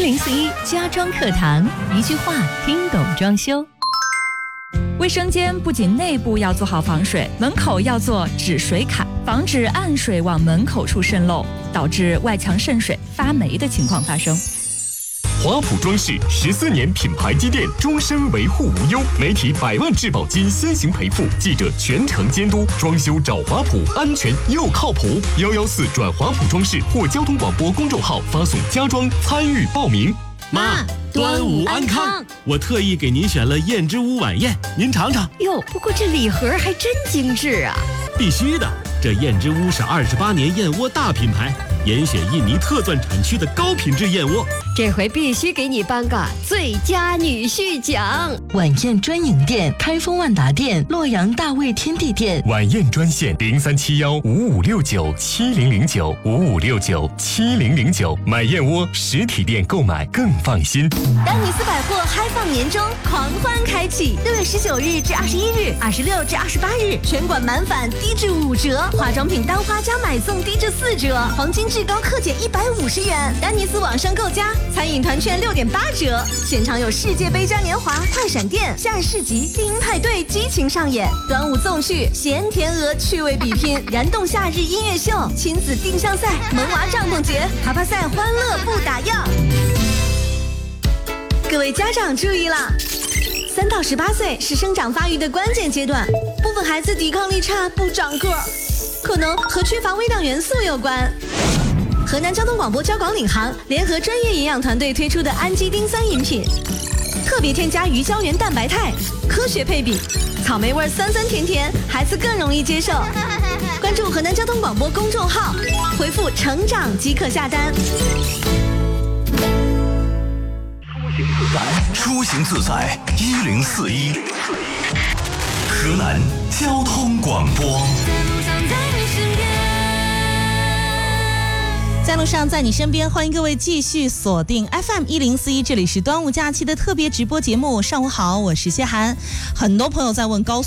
1041家装课堂，一句话听懂装修。卫生间不仅内部要做好防水，门口要做止水卡，防止暗水往门口处渗漏，导致外墙渗水发霉的情况发生。 华普装饰14年品牌积淀，终身维护无忧，媒体100万质保金先行赔付，记者全程监督，装修找华普，安全又靠谱。114转华普装饰或交通广播公众号发送家装参与报名。 妈，端午安康！我特意给您选了燕之屋晚宴，您尝尝。 哟，不过这礼盒还真精致啊！ 必须的，这燕之屋是28年燕窝大品牌，严选印尼特钻产区的高品质燕窝。 这回必须给你颁个最佳女婿奖！ 晚宴专营店：开封万达店、洛阳大卫天地店。 晚宴专线03715569700955697009，买燕窝实体店购买更放心。 丹尼斯百货嗨放年终狂欢开启，6月19日至21日，26至28日，全馆满返低至5折，化妆品单花加买送低至4折，黄金至高克减150元。丹尼斯网上购加，餐饮团券6.8折，现场有世界杯嘉年华、快闪店、夏日市集、电音派对激情上演，端午纵序、咸甜鹅趣味比拼、燃动夏日音乐秀、亲子定向赛、萌娃帐篷节、爬爬赛欢乐不打烊。各位家长注意啦！3到18岁是生长发育的关键阶段，部分孩子抵抗力差，不长个儿，可能和缺乏微量元素有关。河南交通广播交广领航联合专业营养团队推出的氨基丁3饮品，特别添加鱼胶原蛋白肽，科学配比，草莓味酸酸甜甜，孩子更容易接受。关注河南交通广播公众号，回复成长即可下单。 出行自在1041，河南交通广播。 在路上，在你身边，欢迎各位继续锁定 FM1041，这里是端午假期的特别直播节目。上午好，我是谢涵。很多朋友在问高速